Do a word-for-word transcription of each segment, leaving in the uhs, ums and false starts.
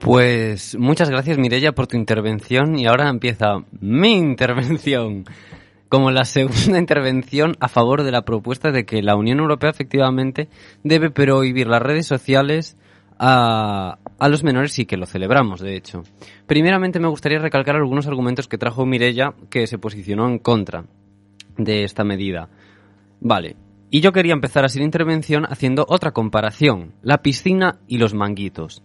Pues muchas gracias, Mireia, por tu intervención, y ahora empieza mi intervención como la segunda intervención a favor de la propuesta de que la Unión Europea efectivamente debe prohibir las redes sociales a, a los menores, y que lo celebramos, de hecho. Primeramente me gustaría recalcar algunos argumentos que trajo Mireia, que se posicionó en contra de esta medida. Vale, y yo quería empezar así la intervención haciendo otra comparación: la piscina y los manguitos.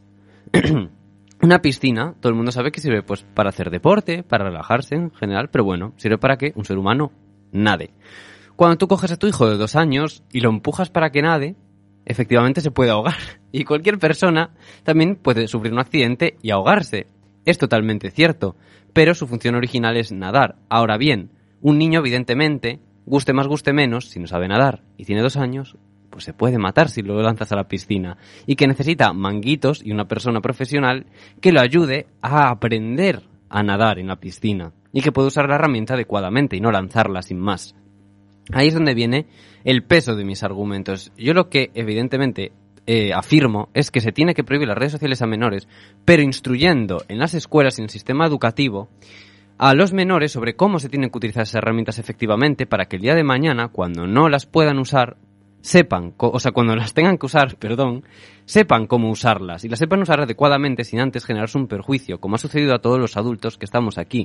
Una piscina, todo el mundo sabe que sirve pues para hacer deporte, para relajarse en general, pero bueno, sirve para que un ser humano nade. Cuando tú coges a tu hijo de dos años y lo empujas para que nade, efectivamente se puede ahogar. Y cualquier persona también puede sufrir un accidente y ahogarse. Es totalmente cierto, pero su función original es nadar. Ahora bien, un niño evidentemente, guste más, guste menos, si no sabe nadar y tiene dos años, pues se puede matar si lo lanzas a la piscina, y que necesita manguitos y una persona profesional que lo ayude a aprender a nadar en la piscina, y que puede usar la herramienta adecuadamente y no lanzarla sin más. Ahí es donde viene el peso de mis argumentos. Yo lo que evidentemente eh, afirmo es que se tiene que prohibir las redes sociales a menores, pero instruyendo en las escuelas y en el sistema educativo a los menores sobre cómo se tienen que utilizar esas herramientas efectivamente, para que el día de mañana, cuando no las puedan usar, sepan, o sea, cuando las tengan que usar, perdón, sepan cómo usarlas, y las sepan usar adecuadamente sin antes generarse un perjuicio, como ha sucedido a todos los adultos que estamos aquí.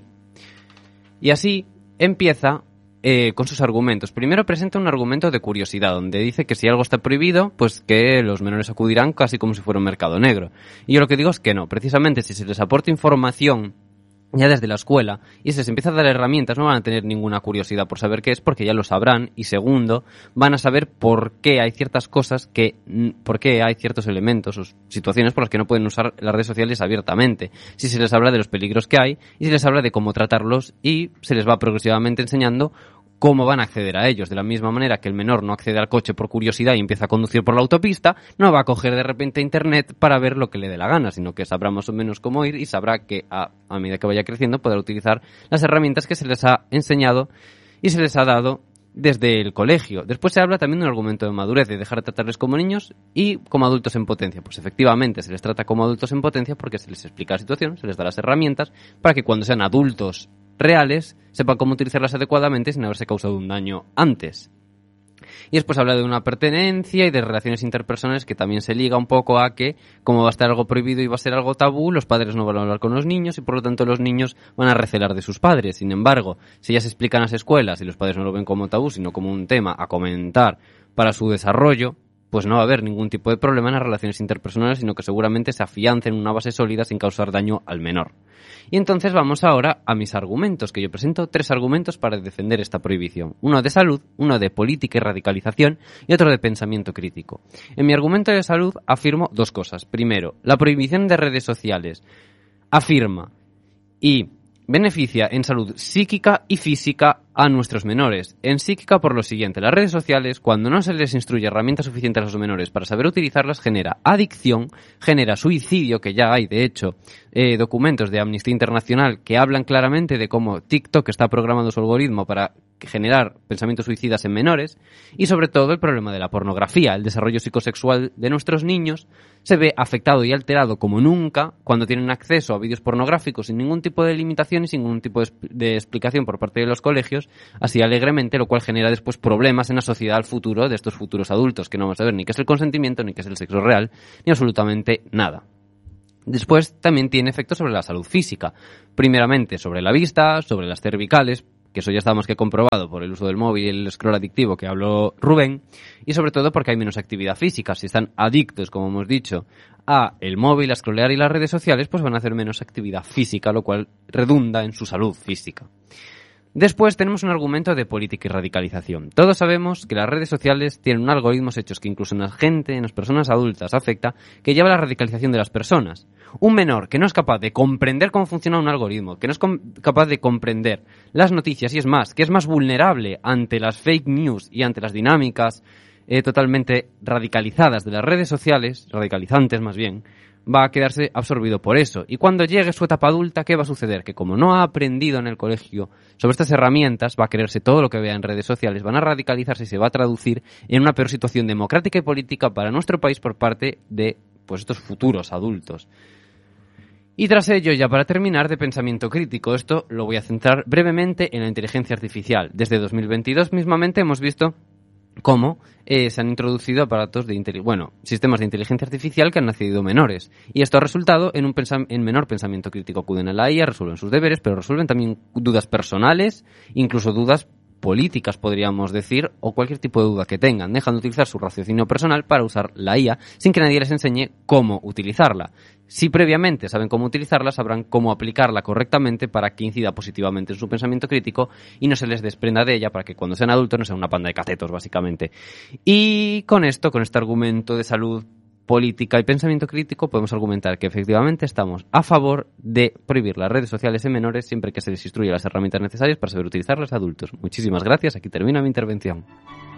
Y así empieza eh, con sus argumentos. Primero presenta un argumento de curiosidad, donde dice que si algo está prohibido, pues que los menores acudirán casi como si fuera un mercado negro. Y yo lo que digo es que no, precisamente si se les aporta información ya desde la escuela y se les empieza a dar herramientas, no van a tener ninguna curiosidad por saber qué es, porque ya lo sabrán. Y segundo, van a saber por qué hay ciertas cosas que, por qué hay ciertos elementos o situaciones por las que no pueden usar las redes sociales abiertamente. Si se les habla de los peligros que hay y se les habla de cómo tratarlos, y se les va progresivamente enseñando cómo van a acceder a ellos. De la misma manera que el menor no accede al coche por curiosidad y empieza a conducir por la autopista, no va a coger de repente internet para ver lo que le dé la gana, sino que sabrá más o menos cómo ir, y sabrá que a, a medida que vaya creciendo podrá utilizar las herramientas que se les ha enseñado y se les ha dado desde el colegio. Después se habla también de un argumento de madurez, de dejar de tratarles como niños y como adultos en potencia. Pues efectivamente se les trata como adultos en potencia porque se les explica la situación, se les da las herramientas para que cuando sean adultos reales sepan cómo utilizarlas adecuadamente sin haberse causado un daño antes. Y después habla de una pertenencia y de relaciones interpersonales, que también se liga un poco a que, como va a estar algo prohibido y va a ser algo tabú, los padres no van a hablar con los niños y por lo tanto los niños van a recelar de sus padres. Sin embargo, si ya se explican las escuelas y los padres no lo ven como tabú, sino como un tema a comentar para su desarrollo, pues no va a haber ningún tipo de problema en las relaciones interpersonales, sino que seguramente se afiancen en una base sólida sin causar daño al menor. Y entonces vamos ahora a mis argumentos, que yo presento tres argumentos para defender esta prohibición. Uno de salud, uno de política y radicalización y otro de pensamiento crítico. En mi argumento de salud afirmo dos cosas. Primero, la prohibición de redes sociales afirma y beneficia en salud psíquica y física a nuestros menores. En psíquica por lo siguiente: las redes sociales, cuando no se les instruye herramientas suficientes a los menores para saber utilizarlas, genera adicción, genera suicidio, que ya hay de hecho eh, documentos de Amnistía Internacional que hablan claramente de cómo TikTok está programando su algoritmo para generar pensamientos suicidas en menores, y sobre todo el problema de la pornografía. El desarrollo psicosexual de nuestros niños se ve afectado y alterado como nunca cuando tienen acceso a vídeos pornográficos sin ningún tipo de limitación y sin ningún tipo de, de explicación por parte de los colegios, así alegremente, lo cual genera después problemas en la sociedad al futuro de estos futuros adultos, que no van a saber ni qué es el consentimiento, ni qué es el sexo real, ni absolutamente nada. Después también tiene efectos sobre la salud física, primeramente sobre la vista, sobre las cervicales, que eso ya está más que comprobado por el uso del móvil y el scroll adictivo que habló Rubén, y sobre todo porque hay menos actividad física. Si están adictos, como hemos dicho, a el móvil, a scrollear y las redes sociales, pues van a hacer menos actividad física, lo cual redunda en su salud física. Después tenemos un argumento de política y radicalización. Todos sabemos que las redes sociales tienen unos algoritmos hechos que incluso en la gente, en las personas adultas, afecta, que lleva a la radicalización de las personas. Un menor que no es capaz de comprender cómo funciona un algoritmo, que no es com- capaz de comprender las noticias, y es más, que es más vulnerable ante las fake news y ante las dinámicas eh, totalmente radicalizadas de las redes sociales, radicalizantes más bien, va a quedarse absorbido por eso. Y cuando llegue su etapa adulta, ¿qué va a suceder? Que como no ha aprendido en el colegio sobre estas herramientas, va a quererse todo lo que vea en redes sociales, van a radicalizarse y se va a traducir en una peor situación democrática y política para nuestro país por parte de pues estos futuros adultos. Y tras ello, ya para terminar, de pensamiento crítico. Esto lo voy a centrar brevemente en la inteligencia artificial. Desde dos mil veintidós mismamente hemos visto cómo eh, se han introducido aparatos de inteli- bueno, sistemas de inteligencia artificial que han nacido menores. Y esto ha resultado en un pensa- en menor pensamiento crítico. Acuden a la I A, resuelven sus deberes, pero resuelven también dudas personales, incluso dudas políticas, podríamos decir, o cualquier tipo de duda que tengan. Dejan de utilizar su raciocinio personal para usar la I A sin que nadie les enseñe cómo utilizarla. Si previamente saben cómo utilizarla, sabrán cómo aplicarla correctamente para que incida positivamente en su pensamiento crítico y no se les desprenda de ella para que cuando sean adultos no sean una panda de catetos, básicamente. Y con esto, con este argumento de salud política y pensamiento crítico, podemos argumentar que efectivamente estamos a favor de prohibir las redes sociales en menores siempre que se les instruya las herramientas necesarias para saber utilizarlas a adultos. Muchísimas gracias, aquí termina mi intervención.